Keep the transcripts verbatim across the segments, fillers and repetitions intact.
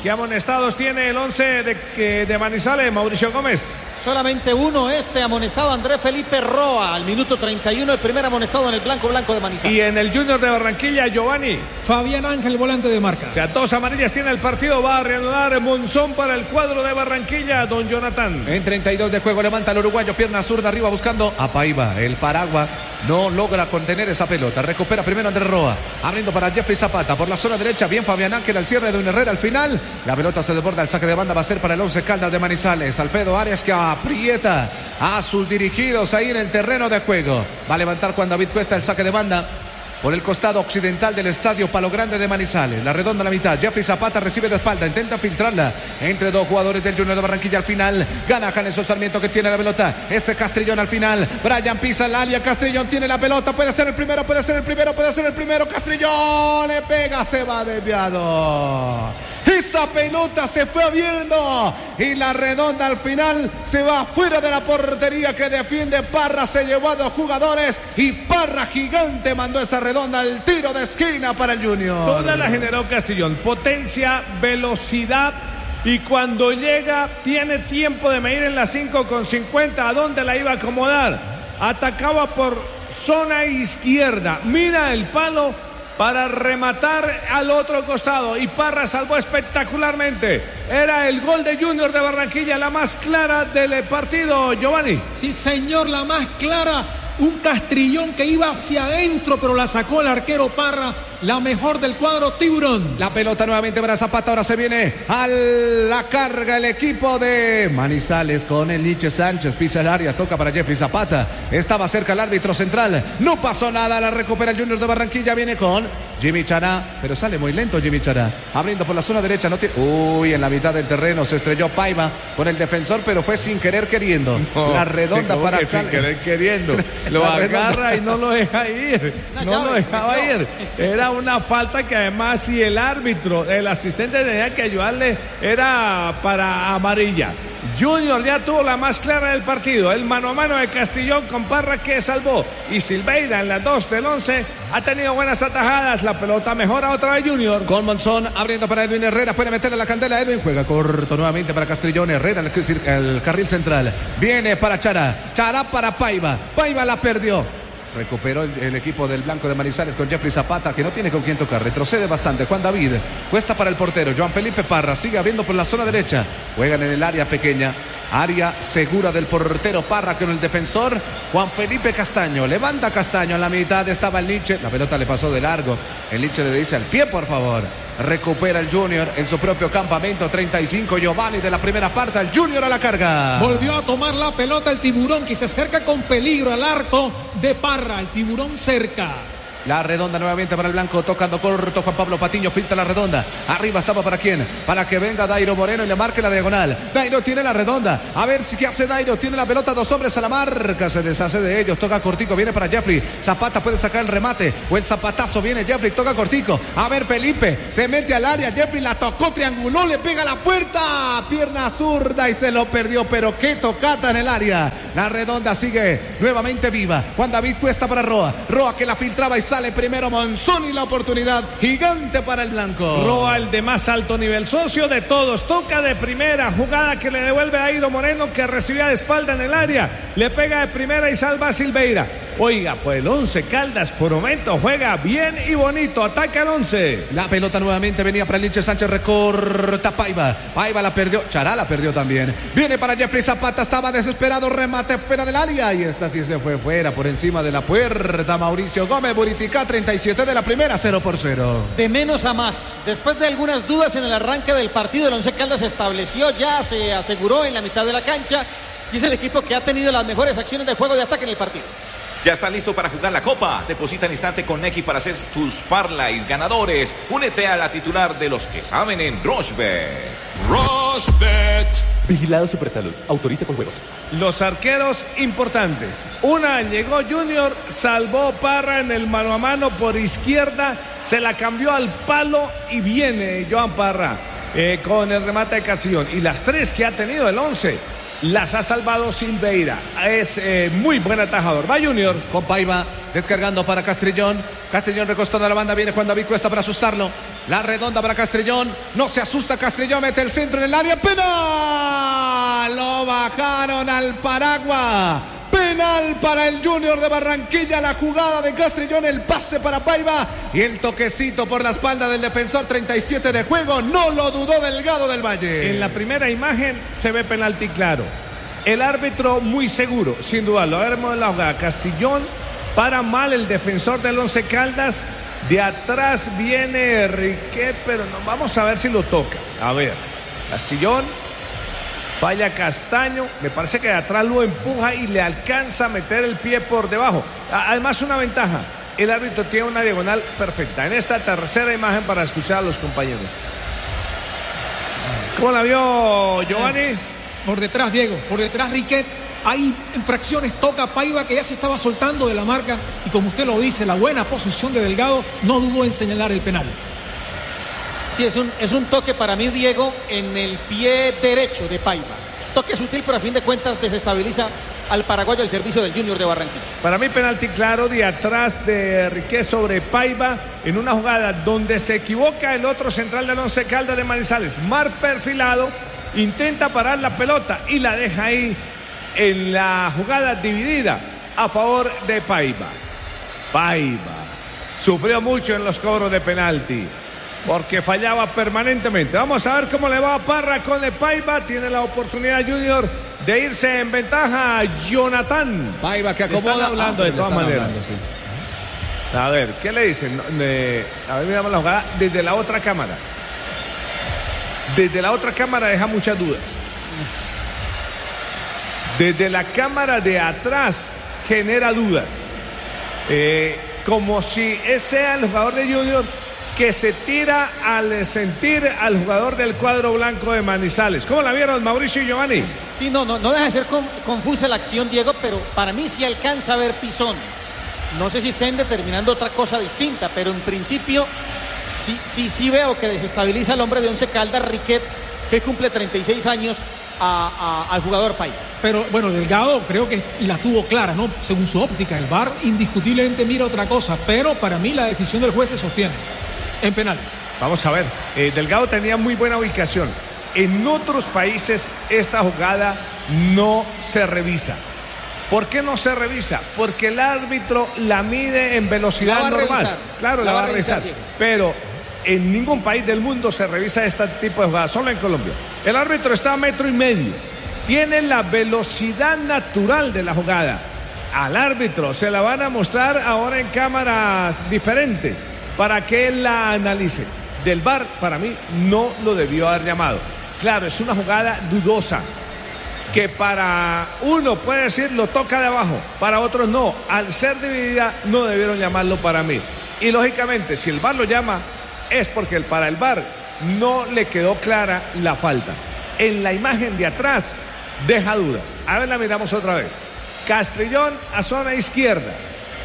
¿Qué amonestados tiene el once de, de Manizales, Mauricio Gómez? Solamente uno, este amonestado, Andrés Felipe Roa, al minuto treinta y uno, el primer amonestado en el blanco blanco de Manizales. Y en el Junior de Barranquilla, Giovanni. Fabián Ángel, volante de marca. O sea, dos amarillas tiene el partido, va a reanudar Monzón para el cuadro de Barranquilla, don Jonathan. En treinta y dos de juego levanta el uruguayo, pierna zurda arriba buscando a Paiva, el Paragua. No logra contener esa pelota. Recupera primero Andrés Roa. Abriendo para Jeffrey Zapata. Por la zona derecha. Bien Fabián Ángel al cierre de un Herrera al final. La pelota se desborda. El saque de banda va a ser para el once Caldas de Manizales. Alfredo Arias que aprieta a sus dirigidos ahí en el terreno de juego. Va a levantar Juan David Cuesta el saque de banda. Por el costado occidental del estadio Palo Grande de Manizales. La redonda a la mitad. Jeffrey Zapata recibe de espalda. Intenta filtrarla entre dos jugadores del Junior de Barranquilla. Al final gana Janeson Sarmiento que tiene la pelota. Este Castrillón al final. Brian pisa el área. Castrillón tiene la pelota. Puede ser el primero, puede ser el primero, puede ser el primero. Castrillón le pega. Se va desviado. Esa pelota se fue abriendo. Y la redonda al final se va fuera de la portería que defiende Parra. Se llevó a dos jugadores. Y Parra gigante mandó esa redonda. Redonda el tiro de esquina para el Junior. Toda la generó Castrillón. Potencia, velocidad. Y cuando llega, tiene tiempo de medir en la cinco con cincuenta. ¿A dónde la iba a acomodar? Atacaba por zona izquierda. Mira el palo para rematar al otro costado. Y Parra salvó espectacularmente. Era el gol de Junior de Barranquilla, la más clara del partido, Giovanni. Sí, señor, la más clara. Un Castrillón que iba hacia adentro, pero la sacó el arquero Parra. La mejor del cuadro Tiburón. La pelota nuevamente para Zapata. Ahora se viene a la carga el equipo de Manizales con el Nietzsche Sánchez. Pisa el área, toca para Jeffrey Zapata. Estaba cerca el árbitro central. No pasó nada. La recupera el Junior de Barranquilla. Viene con Jimmy Chará. Pero sale muy lento Jimmy Chará. Abriendo por la zona derecha. No tiene... Uy, en la mitad del terreno se estrelló Paiva con el defensor, pero fue sin querer queriendo. No, la redonda para que sin querer queriendo. Lo agarra y no lo deja ir. No lo dejaba ir. Era una falta que además si el árbitro, el asistente tenía que ayudarle, era para amarilla. Junior ya tuvo la más clara del partido, el mano a mano de Castrillón con Parra que salvó, y Silveira en las dos del once ha tenido buenas atajadas. La pelota mejora otra vez Junior. Con Monzón abriendo para Edwin Herrera, puede meterle la candela. Edwin juega corto nuevamente para Castrillón. Herrera el, el carril central, viene para Chará, Chará para Paiva, Paiva la perdió. Recuperó el, el equipo del blanco de Manizales con Jeffrey Zapata, que no tiene con quién tocar. Retrocede bastante Juan David. Cuesta para el portero. Joan Felipe Parra sigue abriendo por la zona derecha. Juegan en el área pequeña. Área segura del portero Parra con el defensor Juan Felipe Castaño. Levanta Castaño en la mitad. Estaba el Nietzsche. La pelota le pasó de largo. El Nietzsche le dice al pie, por favor. Recupera el Junior en su propio campamento. treinta y cinco Giovanni de la primera parte. El Junior a la carga. Volvió a tomar la pelota el Tiburón, que se acerca con peligro al arco de Parra. El Tiburón cerca. La redonda nuevamente para el blanco, tocando corto Juan Pablo Patiño, filtra la redonda. Arriba estaba para quién, para que venga Dairo Moreno y le marque la diagonal. Dairo tiene la redonda, a ver si qué hace Dairo. Tiene la pelota, dos hombres a la marca, se deshace de ellos, toca cortico, viene para Jeffrey. Zapata puede sacar el remate o el zapatazo, viene Jeffrey, toca cortico. A ver Felipe, se mete al área, Jeffrey la tocó, trianguló, le pega a la puerta, pierna zurda y se lo perdió, pero qué tocata en el área. La redonda sigue nuevamente viva. Juan David Cuesta para Roa, Roa que la filtraba y sale primero Monzón y la oportunidad gigante para el blanco. Roa, el de más alto nivel, socio de todos, toca de primera, jugada que le devuelve a Dairo Moreno, que recibía de espalda en el área, le pega de primera y salva a Silveira. Oiga, pues el once Caldas por momento juega bien y bonito, ataca el once. La pelota nuevamente venía para el Nietzsche Sánchez, recorta Paiva, Paiva la perdió, Chará la perdió también, viene para Jeffrey Zapata, estaba desesperado, remate fuera del área y esta sí se fue fuera, por encima de la puerta. Mauricio Gómez, Buritica, treinta y siete de la primera, cero por cero. De menos a más, después de algunas dudas en el arranque del partido, el once Caldas se estableció, ya se aseguró en la mitad de la cancha y es el equipo que ha tenido las mejores acciones de juego de ataque en el partido. Ya están listos para jugar la Copa. Deposita al instante con Nequi para hacer tus parlays ganadores. Únete a la titular de los que saben en Rochebet. Rochebet. Vigilado Supersalud. Autoriza con juegos. Los arqueros importantes. Una, llegó Junior, salvó Parra en el mano a mano por izquierda, se la cambió al palo y viene Joan Parra eh, con el remate de Castrillón. Y las tres que ha tenido el once las ha salvado Silveira. Es eh, muy buen atajador. Va Junior. Con Paiva descargando para Castrillón. Castrillón recostando a la banda. Viene Juan David Cuesta para asustarlo. La redonda para Castrillón. No se asusta Castrillón. Mete el centro en el área. ¡Penal! Lo bajaron al Paragua. Penal para el Junior de Barranquilla. La jugada de Castrillón. El pase para Paiva. Y el toquecito por la espalda del defensor. treinta y siete de juego. No lo dudó Delgado del Valle. En la primera imagen se ve penalti claro. El árbitro muy seguro, sin dudarlo. A ver, la jugada. Castrillón para mal el defensor del Once Caldas. De atrás viene Riquet, pero no, vamos a ver si lo toca. A ver, Castrillón, falla Castaño, me parece que de atrás lo empuja y le alcanza a meter el pie por debajo. Además, una ventaja, el árbitro tiene una diagonal perfecta. En esta tercera imagen para escuchar a los compañeros. ¿Cómo la vio Giovanni? Por detrás, Diego, por detrás Riquet. Hay infracciones, toca Paiva que ya se estaba soltando de la marca y como usted lo dice, la buena posición de Delgado no dudó en señalar el penal. Sí, es un, es un toque para mí, Diego, en el pie derecho de Paiva. Toque sutil, pero a fin de cuentas desestabiliza al paraguayo el servicio del Junior de Barranquilla. Para mí penalti claro de atrás de Riquet sobre Paiva en una jugada donde se equivoca el otro central del Once Caldas de Manizales. Mar perfilado, intenta parar la pelota y la deja ahí en la jugada dividida a favor de Paiva. Paiva sufrió mucho en los cobros de penalti porque fallaba permanentemente. Vamos a ver cómo le va a Parra con el Paiva. Tiene la oportunidad Junior de irse en ventaja. Jonathan Paiva que acomoda. Están hablando ah, de todas maneras hablando, sí. A ver, ¿qué le dicen? De, a ver, miramos la jugada desde la otra cámara. Desde la otra cámara deja muchas dudas. Desde la cámara de atrás genera dudas. Eh, como si ese sea el jugador de Junior que se tira al sentir al jugador del cuadro blanco de Manizales. ¿Cómo la vieron, Mauricio y Giovanni? Sí, no, no, no deja de ser con, confusa la acción, Diego, pero para mí sí alcanza a ver pisón. No sé si estén determinando otra cosa distinta, pero en principio sí, sí, sí veo que desestabiliza al hombre de Once Caldas, Riquet, que cumple treinta y seis años, a, a, al jugador Paiva. Pero bueno, Delgado creo que la tuvo clara, ¿no? Según su óptica, el V A R indiscutiblemente mira otra cosa, pero para mí la decisión del juez se sostiene en penal. Vamos a ver, eh, Delgado tenía muy buena ubicación. En otros países esta jugada no se revisa. ¿Por qué no se revisa? Porque el árbitro la mide en velocidad normal. Revisar. Claro, la, la va a revisar. revisar pero en ningún país del mundo se revisa este tipo de jugadas, solo en Colombia. El árbitro está a metro y medio. Tiene la velocidad natural de la jugada. Al árbitro se la van a mostrar ahora en cámaras diferentes para que él la analice. Del V A R, para mí, no lo debió haber llamado. Claro, es una jugada dudosa, que para uno puede decir lo toca de abajo, para otros no. Al ser dividida, no debieron llamarlo para mí. Y lógicamente, si el V A R lo llama, es porque para el V A R no le quedó clara la falta. En la imagen de atrás, deja dudas. A ver, la miramos otra vez. Castrillón a zona izquierda.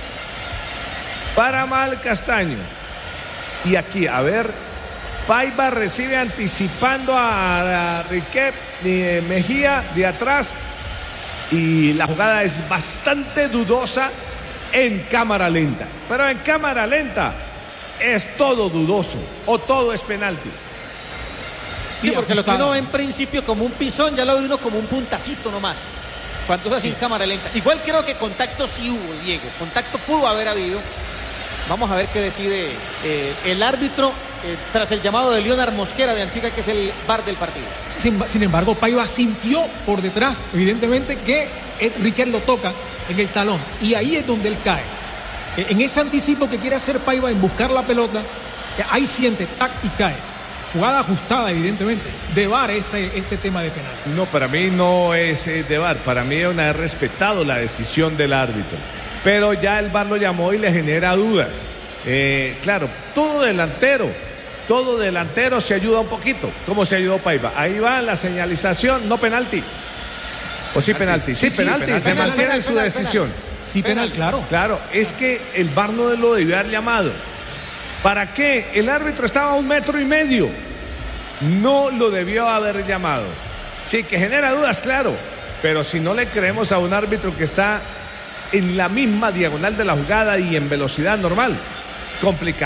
Para mal Castaño. Y aquí, a ver, Paiva recibe anticipando a, a Riquet de Mejía de atrás. Y la jugada es bastante dudosa en cámara lenta. Pero en cámara lenta es todo dudoso o todo es penalti. Sí, porque lo que uno ve en principio como un pisón, ya lo ve uno como un puntacito nomás. Cuando es así en cámara lenta. Igual creo que contacto sí hubo, Diego. Contacto pudo haber habido. Vamos a ver qué decide eh, el árbitro eh, tras el llamado de Leonard Mosquera de Antigua, que es el V A R del partido. Sin, sin embargo, Paiva sintió por detrás, evidentemente, que Riquet lo toca en el talón. Y ahí es donde él cae. En ese anticipo que quiere hacer Paiva en buscar la pelota, ahí siente, tac, y cae. Jugada ajustada, evidentemente. De V A R este, este tema de penal. No, para mí no es eh, de V A R. Para mí es una respetado la decisión del árbitro. Pero ya el V A R lo llamó y le genera dudas. Eh, claro, todo delantero, todo delantero se ayuda un poquito. ¿Cómo se ayudó Paiva? Ahí va la señalización, no penalti. ¿O sí penalti? Sí, sí, penalti. penalti. Se penal, mantiene penal, en su penal, decisión. Penal. Sí, penal, claro. Claro, es que el V A R no lo debió haber llamado. ¿Para qué? El árbitro estaba a un metro y medio. No lo debió haber llamado. Sí, que genera dudas, claro. Pero si no le creemos a un árbitro que está en la misma diagonal de la jugada y en velocidad normal, complicado.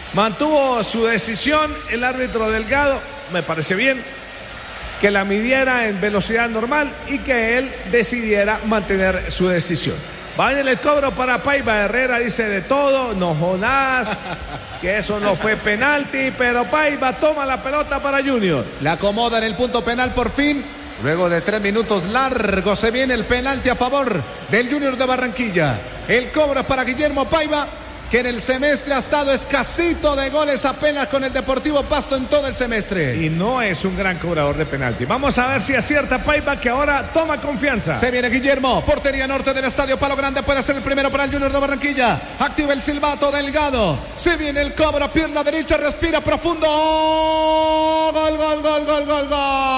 Mantuvo su decisión el árbitro Delgado, me parece bien, que la midiera en velocidad normal y que él decidiera mantener su decisión. Va en el cobro para Paiva. Herrera dice de todo, no Jonás, que eso no fue penalti, pero Paiva toma la pelota para Junior. La acomoda en el punto penal por fin. Luego de tres minutos largos se viene el penalti a favor del Junior de Barranquilla. El cobro es para Guillermo Paiva, que en el semestre ha estado escasito de goles apenas con el Deportivo Pasto en todo el semestre. Y no es un gran cobrador de penalti. Vamos a ver si acierta Paiva, que ahora toma confianza. Se viene Guillermo, portería norte del estadio Palo Grande, puede ser el primero para el Junior de Barranquilla. Activa el silbato Delgado. Se viene el cobro, pierna derecha, respira profundo. Gol, gol, gol, gol, gol, gol.